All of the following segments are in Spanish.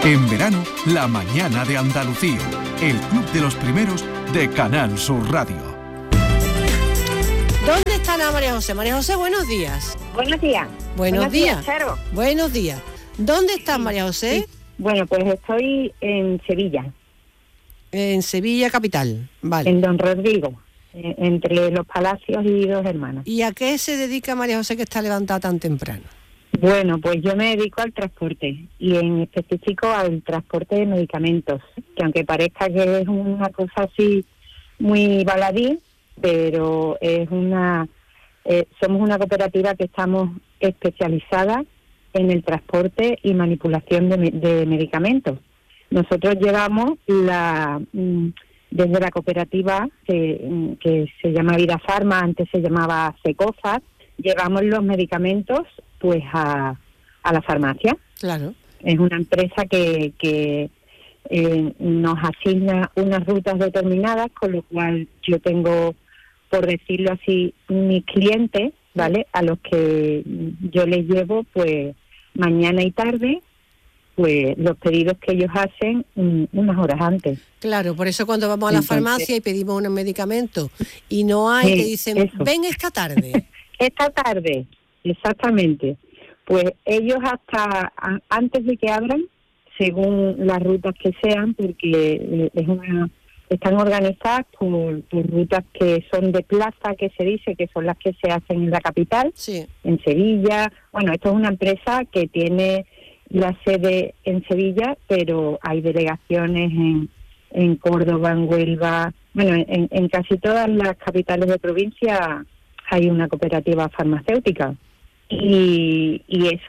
En verano, La Mañana de Andalucía, el club de los primeros de Canal Sur Radio. ¿Dónde está la María José? María José, buenos días. Buenos días. Buenos días. Charo. Buenos días. ¿Dónde estás, María José? Sí. Bueno, pues estoy en Sevilla. En Sevilla capital, vale. En Don Rodrigo, entre Los Palacios y Dos Hermanas. ¿Y a qué se dedica María José que está levantada tan temprano? Bueno, pues yo me dedico al transporte y en específico al transporte de medicamentos, que aunque parezca que es una cosa así muy baladí, pero es somos una cooperativa que estamos especializada en el transporte y manipulación de medicamentos. Nosotros llevamos desde la cooperativa que se llama Vida Farma, antes se llamaba Secofas, llevamos los medicamentos pues a la farmacia. Claro. Es una empresa que nos asigna unas rutas determinadas, con lo cual yo tengo, por decirlo así, mis clientes, ¿vale? A los que yo les llevo pues mañana y tarde pues los pedidos que ellos hacen unas horas antes. Claro, por eso cuando vamos a la farmacia y pedimos unos medicamentos y no hay, te dicen, eso. Ven esta tarde. Esta tarde, exactamente. Pues ellos hasta antes de que abran, según las rutas que sean, porque están organizadas por rutas que son de plaza, que se dice que son las que se hacen en la capital, sí. En Sevilla. Bueno, esto es una empresa que tiene la sede en Sevilla, pero hay delegaciones en Córdoba, en Huelva. Bueno, en casi todas las capitales de provincia hay una cooperativa farmacéutica. Y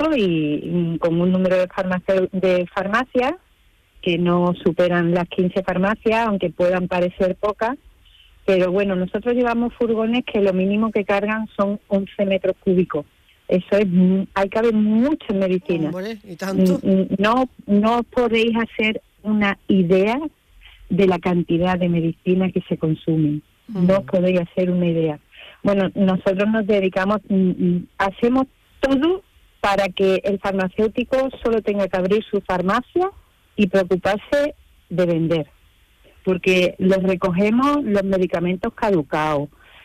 con un número de farmacias que no superan las 15 farmacias, aunque puedan parecer pocas. Pero bueno, nosotros llevamos furgones que lo mínimo que cargan son 11 metros cúbicos. Eso hay que haber mucha medicina. Hombre, ¿y tanto? No podéis hacer una idea de la cantidad de medicina que se consume. No podéis hacer una idea. Bueno, nosotros nos dedicamos, hacemos todo para que el farmacéutico solo tenga que abrir su farmacia y preocuparse de vender. Porque les recogemos los medicamentos caducados.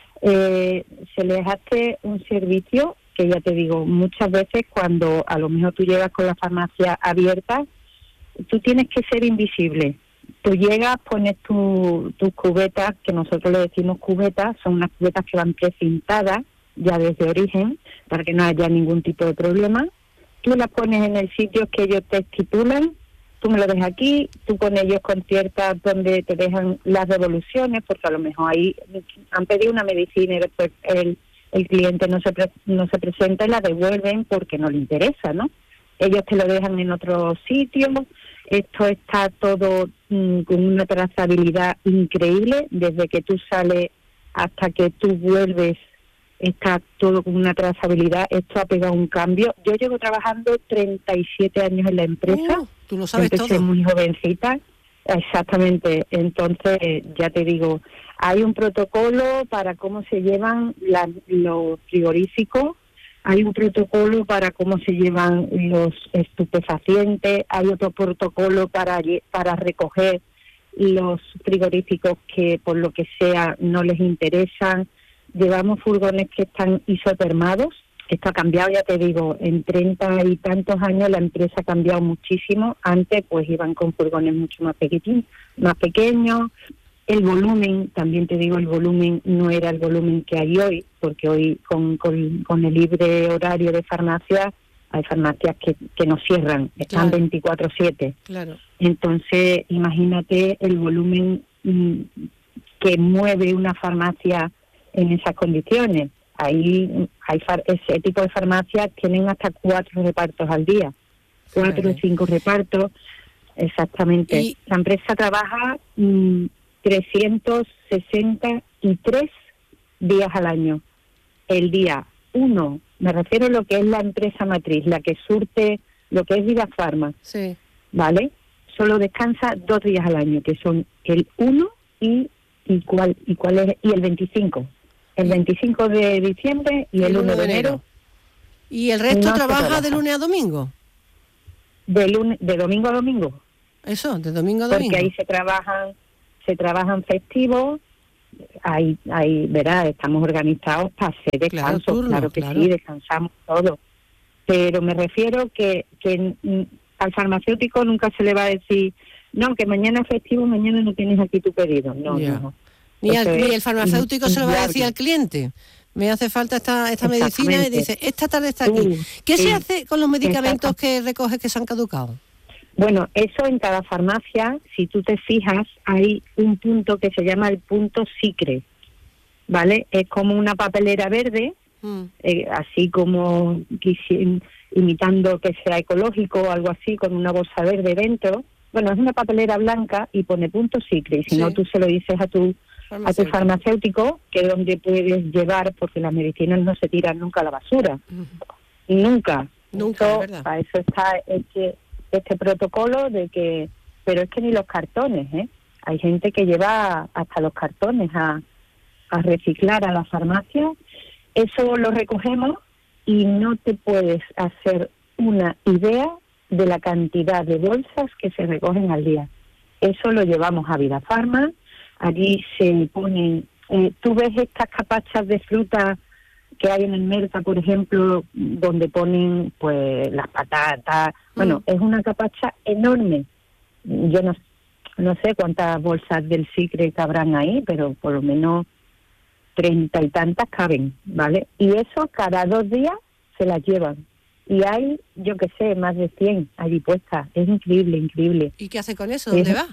Se les hace un servicio que ya te digo, muchas veces cuando a lo mejor tú llegas con la farmacia abierta, tú tienes que ser invisible. Tú llegas, pones tus cubetas, que nosotros le decimos cubetas, son unas cubetas que van precintadas ya desde origen, para que no haya ningún tipo de problema. Tú las pones en el sitio que ellos te estipulan, tú me lo dejas aquí, tú con ellos conciertas donde te dejan las devoluciones, porque a lo mejor ahí han pedido una medicina y después el cliente no se presenta y la devuelven porque no le interesa, ¿no? Ellos te lo dejan en otro sitio. Esto está todo con una trazabilidad increíble. Desde que tú sales hasta que tú vuelves, está todo con una trazabilidad. Esto ha pegado un cambio. Yo llevo trabajando 37 años en la empresa. Tú lo sabes Empecé todo. Muy jovencita. Exactamente. Entonces, ya te digo, hay un protocolo para cómo se llevan los frigoríficos, hay un protocolo para cómo se llevan los estupefacientes, hay otro protocolo para recoger los frigoríficos que por lo que sea no les interesan. Llevamos furgones que están isotermados. Esto ha cambiado, ya te digo, en 30 y tantos años la empresa ha cambiado muchísimo. Antes pues iban con furgones mucho más pequeños. El volumen, también te digo, el volumen no era el volumen que hay hoy, porque hoy con el libre horario de farmacia, hay farmacias que no cierran, están 24/7. Claro. Entonces, imagínate el volumen que mueve una farmacia en esas condiciones. Ahí ese tipo de farmacias tienen hasta 4 repartos al día, 4 o 5 repartos, exactamente. Y la empresa trabaja 363 días al año. El día 1, me refiero a lo que es la empresa matriz, la que surte lo que es Vida Farma, sí, ¿vale? Solo descansa 2 días al año, que son el 1 y el 25. El 25 de diciembre y el 1 de enero. ¿Y el resto trabaja de lunes a domingo? De domingo a domingo. Eso, de domingo a domingo. Porque ahí se trabajan festivos, ahí verás, estamos organizados para hacer descansos, claro que sí, descansamos todos. Pero me refiero que al farmacéutico nunca se le va a decir, no, que mañana es festivo, mañana no tienes aquí tu pedido. No. Ni el farmacéutico se lo va a decir al cliente. Me hace falta esta medicina y dice, esta tarde está aquí. ¿Qué se hace con los medicamentos que recoges que se han caducado? Bueno, eso en cada farmacia, si tú te fijas, hay un punto que se llama el punto SICRE, ¿vale? Es como una papelera verde, así como imitando que sea ecológico o algo así, con una bolsa verde dentro. Bueno, es una papelera blanca y pone punto SICRE, y si no tú se lo dices a tu farmacéutico, que es donde puedes llevar, porque las medicinas no se tiran nunca a la basura. Nunca, ¿verdad? Para eso está este protocolo de que, pero es que ni los cartones, hay gente que lleva hasta los cartones a reciclar a la farmacia. Eso lo recogemos y no te puedes hacer una idea de la cantidad de bolsas que se recogen al día. Eso lo llevamos a Vida Farma. Allí se ponen, tú ves estas capachas de fruta que hay en el Merca, por ejemplo, donde ponen pues las patatas. Bueno, es una capacha enorme. Yo no sé cuántas bolsas del SICRE cabrán ahí, pero por lo menos 30 y tantas caben, ¿vale? Y eso cada 2 días se las llevan. Y hay, yo qué sé, más de 100 allí puestas. Es increíble. ¿Y qué hace con eso? ¿Dónde va?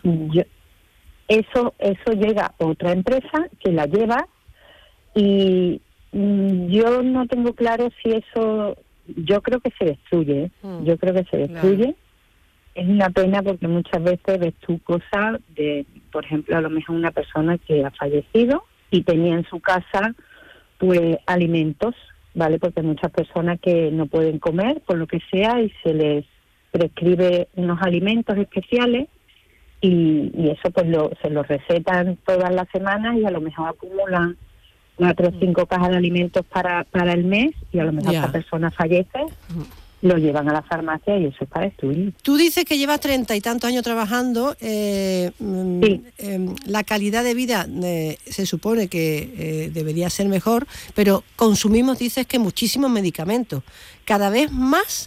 Eso llega a otra empresa que la lleva, y yo no tengo claro si eso, yo creo que se destruye, yo creo que se destruye. Claro. Es una pena porque muchas veces ves tú cosas de, por ejemplo, a lo mejor una persona que ha fallecido y tenía en su casa pues alimentos, ¿vale? Porque hay muchas personas que no pueden comer por lo que sea y se les prescribe unos alimentos especiales. Y eso pues se lo recetan todas las semanas y a lo mejor acumulan 4 o 5 cajas de alimentos para el mes, y a lo mejor esta persona fallece, lo llevan a la farmacia y eso es para destruir. Tú dices que llevas 30 y tantos años trabajando. Sí. La calidad de vida se supone que debería ser mejor, pero consumimos, dices, que muchísimos medicamentos. Cada vez más.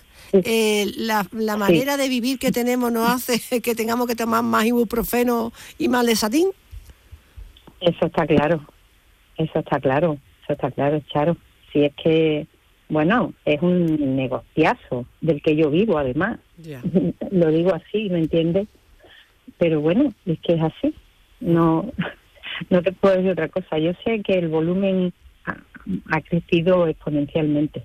La manera de vivir que tenemos nos hace que tengamos que tomar más ibuprofeno y más Lesatin. Eso está claro, Charo. Si es que, bueno, es un negociazo del que yo vivo, además. Lo digo así, ¿me entiendes? Pero bueno, es que es así. No te puedo decir otra cosa. Yo sé que el volumen ha crecido exponencialmente.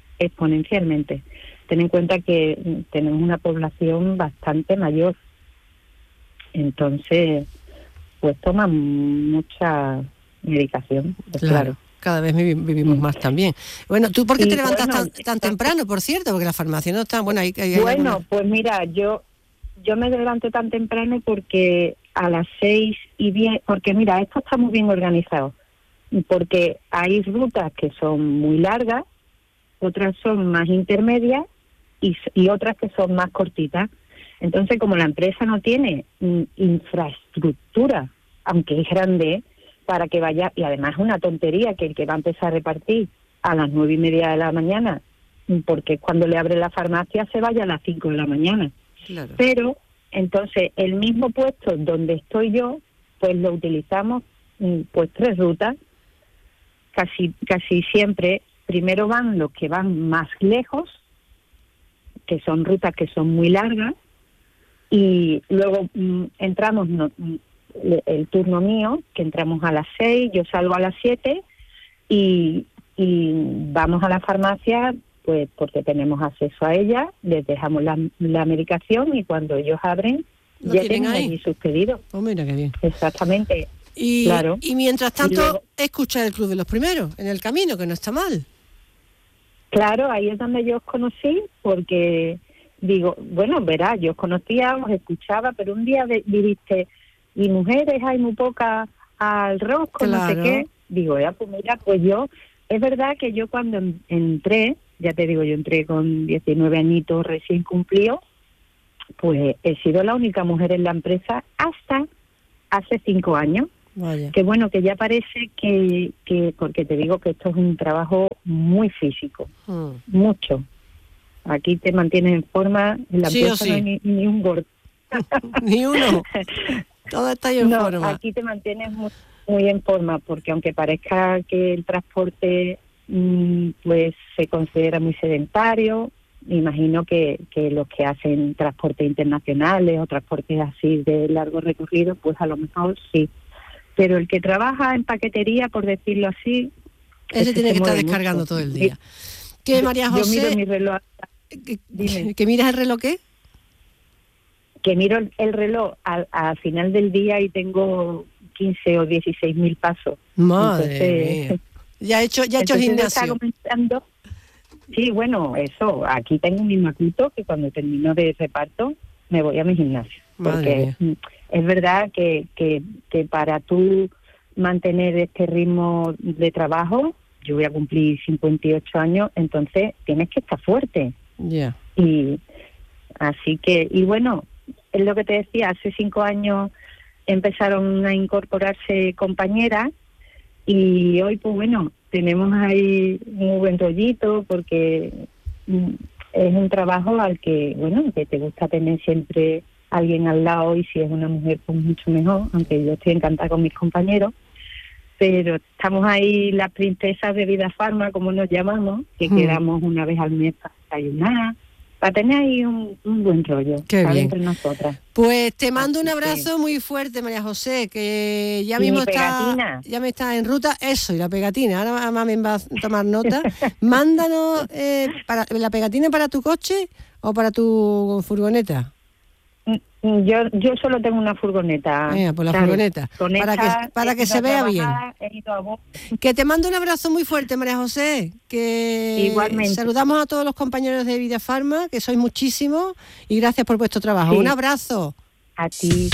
Ten en cuenta que tenemos una población bastante mayor, entonces pues toman mucha medicación, claro. Cada vez vivimos más también. Bueno, ¿tú por qué te levantas tan temprano, por cierto? Porque la farmacia no está... Bueno, pues mira, yo me levanto tan temprano porque a las 6:10, porque mira, esto está muy bien organizado, porque hay rutas que son muy largas, otras son más intermedias y otras que son más cortitas. Entonces, como la empresa no tiene infraestructura, aunque es grande, para que vaya, y además es una tontería que el que va a empezar a repartir a las 9:30 de la mañana, porque cuando le abre la farmacia se vaya a las 5 de la mañana. Claro. Pero, entonces, el mismo puesto donde estoy yo, pues lo utilizamos, pues 3 rutas, casi siempre. Primero van los que van más lejos, que son rutas que son muy largas, y luego entramos, el turno mío, que entramos a las 6, yo salgo a las 7, y vamos a la farmacia pues porque tenemos acceso a ella, les dejamos la medicación y cuando ellos abren ya tienen allí sus pedidos. Oh, mira qué bien. Exactamente. Y, claro. Y mientras tanto, luego, escuchar el Club de los Primeros en el camino, que no está mal. Claro, ahí es donde yo os conocí, porque digo, bueno, verás, yo os conocía, os escuchaba, pero un día dijiste, y mujeres hay muy pocas al rosco, claro. No sé qué. Digo, pues mira, pues yo, es verdad que yo cuando entré, ya te digo, yo entré con 19 añitos recién cumplido, pues he sido la única mujer en la empresa hasta hace 5 años. Vaya. Que bueno, que ya parece que porque te digo que esto es un trabajo muy físico, mucho. Aquí te mantienes en forma, en la empresa no hay ni un gordo. Ni uno. Todo está en forma. Aquí te mantienes muy en forma, porque aunque parezca que el transporte pues se considera muy sedentario, me imagino que los que hacen transportes internacionales o transportes así de largo recorrido, pues a lo mejor sí. Pero el que trabaja en paquetería, por decirlo así, ese tiene que estar descargando mucho todo el día. ¿Qué, María José? Yo miro mi reloj. ¿Que miras el reloj qué? Que miro el reloj al final del día y tengo 15 o 16.000 pasos. Madre mía. Ya he hecho gimnasio. Sí, bueno, eso. Aquí tengo un macuto que cuando termino de reparto me voy a mi gimnasio. Porque es verdad que para tú mantener este ritmo de trabajo, yo voy a cumplir 58 años, entonces tienes que estar fuerte. Ya. Y así que, y bueno, es lo que te decía, hace 5 años empezaron a incorporarse compañeras y hoy, pues bueno, tenemos ahí un buen rollito porque es un trabajo al que, bueno, que te gusta tener siempre alguien al lado y si es una mujer, pues mucho mejor, aunque yo estoy encantada con mis compañeros. Pero estamos ahí las princesas de Vida Farma, como nos llamamos, que quedamos una vez al mes para desayunar, para tener ahí un buen rollo. Qué bien. Entre nosotras. Pues te mando un abrazo muy fuerte, María José, que ya mismo ya me está en ruta. Eso, y la pegatina. Ahora Mami va a tomar nota. Mándanos la pegatina para tu coche o para tu furgoneta. Yo solo tengo una furgoneta. Pues la furgoneta. Para que se vea bien. Que te mando un abrazo muy fuerte, María José. Que igualmente. Saludamos a todos los compañeros de Vida Farma, que sois muchísimos, y gracias por vuestro trabajo. Sí. Un abrazo. A ti.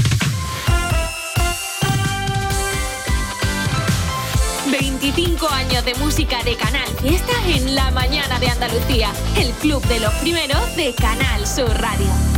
25 años de música de Canal Fiesta en la mañana de Andalucía. El club de los primeros de Canal Sur Radio.